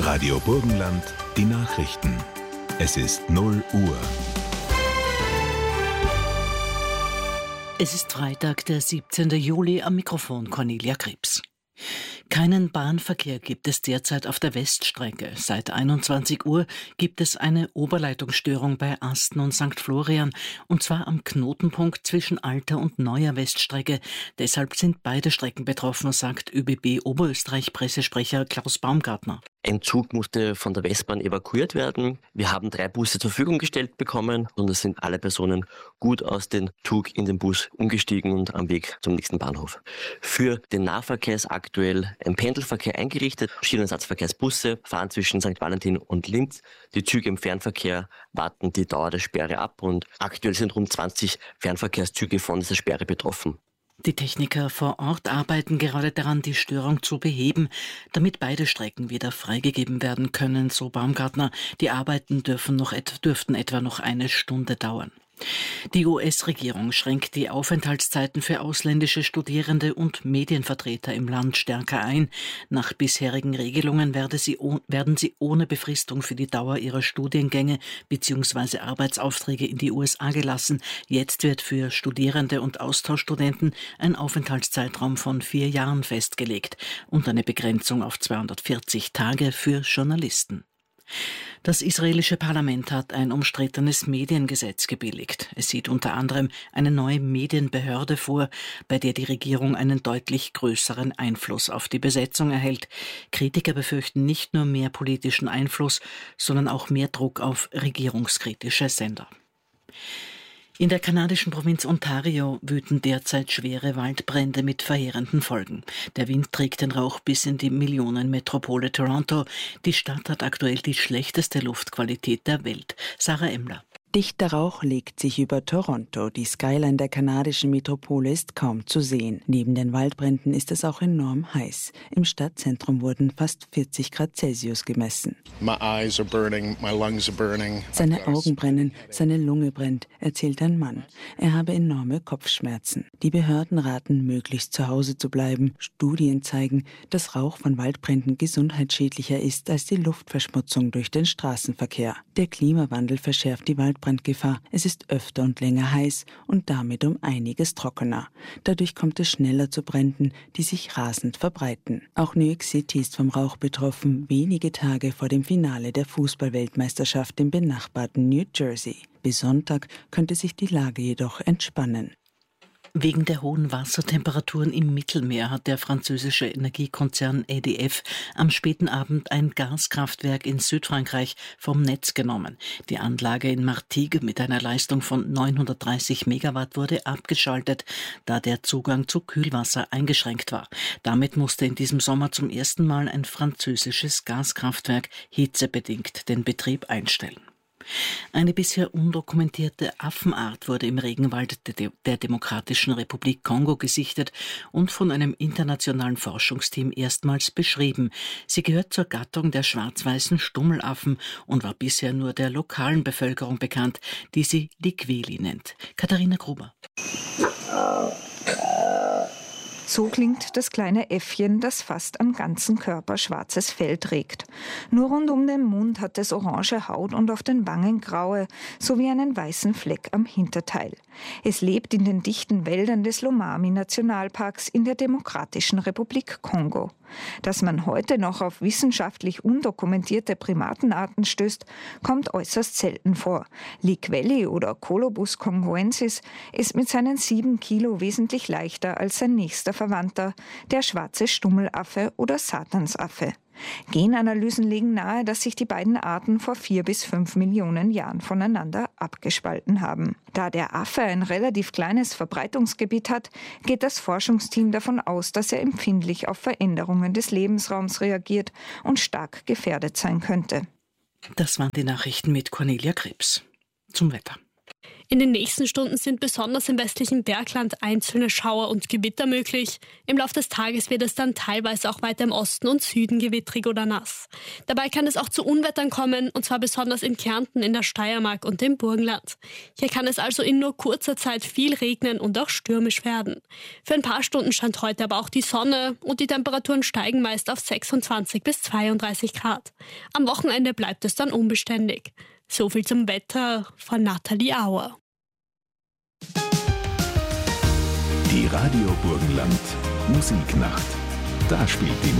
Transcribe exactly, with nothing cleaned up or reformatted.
Radio Burgenland, die Nachrichten. Es ist null Uhr. Es ist Freitag, der siebzehnten Juli, am Mikrofon Cornelia Krebs. Keinen Bahnverkehr gibt es derzeit auf der Weststrecke. Seit einundzwanzig Uhr gibt es eine Oberleitungsstörung bei Asten und Sankt Florian, und zwar am Knotenpunkt zwischen alter und neuer Weststrecke. Deshalb sind beide Strecken betroffen, sagt ÖBB Oberösterreich-Pressesprecher Klaus Baumgartner. Ein Zug musste von der Westbahn evakuiert werden. Wir haben drei Busse zur Verfügung gestellt bekommen und es sind alle Personen gut aus dem Zug in den Bus umgestiegen und am Weg zum nächsten Bahnhof. Für den Nahverkehr ist aktuell ein Pendelverkehr eingerichtet. Schienenersatzverkehrsbusse fahren zwischen Sankt Valentin und Linz. Die Züge im Fernverkehr warten die Dauer der Sperre ab und aktuell sind rund zwanzig Fernverkehrszüge von dieser Sperre betroffen. Die Techniker vor Ort arbeiten gerade daran, die Störung zu beheben, damit beide Strecken wieder freigegeben werden können, so Baumgartner. Die Arbeiten dürfen noch et- dürften etwa noch eine Stunde dauern. Die U S-Regierung schränkt die Aufenthaltszeiten für ausländische Studierende und Medienvertreter im Land stärker ein. Nach bisherigen Regelungen werde sie oh- werden sie ohne Befristung für die Dauer ihrer Studiengänge bzw. Arbeitsaufträge in die U S A gelassen. Jetzt wird für Studierende und Austauschstudenten ein Aufenthaltszeitraum von vier Jahren festgelegt und eine Begrenzung auf zweihundertvierzig Tage für Journalisten. Das israelische Parlament hat ein umstrittenes Mediengesetz gebilligt. Es sieht unter anderem eine neue Medienbehörde vor, bei der die Regierung einen deutlich größeren Einfluss auf die Besetzung erhält. Kritiker befürchten nicht nur mehr politischen Einfluss, sondern auch mehr Druck auf regierungskritische Sender. In der kanadischen Provinz Ontario wüten derzeit schwere Waldbrände mit verheerenden Folgen. Der Wind trägt den Rauch bis in die Millionenmetropole Toronto. Die Stadt hat aktuell die schlechteste Luftqualität der Welt. Sarah Emler. Dichter Rauch legt sich über Toronto. Die Skyline der kanadischen Metropole ist kaum zu sehen. Neben den Waldbränden ist es auch enorm heiß. Im Stadtzentrum wurden fast vierzig Grad Celsius gemessen. My eyes are burning, my lungs are burning. Seine Augen brennen, seine Lunge brennt, erzählt ein Mann. Er habe enorme Kopfschmerzen. Die Behörden raten, möglichst zu Hause zu bleiben. Studien zeigen, dass Rauch von Waldbränden gesundheitsschädlicher ist als die Luftverschmutzung durch den Straßenverkehr. Der Klimawandel verschärft die Waldbrände. Brandgefahr. Es ist öfter und länger heiß und damit um einiges trockener. Dadurch kommt es schneller zu Bränden, die sich rasend verbreiten. Auch New York City ist vom Rauch betroffen, wenige Tage vor dem Finale der Fußball-Weltmeisterschaft im benachbarten New Jersey. Bis Sonntag könnte sich die Lage jedoch entspannen. Wegen der hohen Wassertemperaturen im Mittelmeer hat der französische Energiekonzern E D F am späten Abend ein Gaskraftwerk in Südfrankreich vom Netz genommen. Die Anlage in Martigues mit einer Leistung von neunhundertdreißig Megawatt wurde abgeschaltet, da der Zugang zu Kühlwasser eingeschränkt war. Damit musste in diesem Sommer zum ersten Mal ein französisches Gaskraftwerk hitzebedingt den Betrieb einstellen. Eine bisher undokumentierte Affenart wurde im Regenwald der Demokratischen Republik Kongo gesichtet und von einem internationalen Forschungsteam erstmals beschrieben. Sie gehört zur Gattung der schwarz-weißen Stummelaffen und war bisher nur der lokalen Bevölkerung bekannt, die sie Likweli nennt. Katharina Gruber. So klingt das kleine Äffchen, das fast am ganzen Körper schwarzes Fell trägt. Nur rund um den Mund hat es orange Haut und auf den Wangen graue, sowie einen weißen Fleck am Hinterteil. Es lebt in den dichten Wäldern des Lomami-Nationalparks in der Demokratischen Republik Kongo. Dass man heute noch auf wissenschaftlich undokumentierte Primatenarten stößt, kommt äußerst selten vor. Likweli oder Colobus congoensis ist mit seinen sieben Kilo wesentlich leichter als sein nächster Verwandter, der schwarze Stummelaffe oder Satansaffe. Genanalysen legen nahe, dass sich die beiden Arten vor vier bis fünf Millionen Jahren voneinander abgespalten haben. Da der Affe ein relativ kleines Verbreitungsgebiet hat, geht das Forschungsteam davon aus, dass er empfindlich auf Veränderungen des Lebensraums reagiert und stark gefährdet sein könnte. Das waren die Nachrichten mit Cornelia Krebs. Zum Wetter. In den nächsten Stunden sind besonders im westlichen Bergland einzelne Schauer und Gewitter möglich. Im Laufe des Tages wird es dann teilweise auch weiter im Osten und Süden gewittrig oder nass. Dabei kann es auch zu Unwettern kommen, und zwar besonders in Kärnten, in der Steiermark und im Burgenland. Hier kann es also in nur kurzer Zeit viel regnen und auch stürmisch werden. Für ein paar Stunden scheint heute aber auch die Sonne und die Temperaturen steigen meist auf sechsundzwanzig bis zweiunddreißig Grad. Am Wochenende bleibt es dann unbeständig. So viel zum Wetter von Nathalie Auer. Die Radio Burgenland Musiknacht. Da spielt die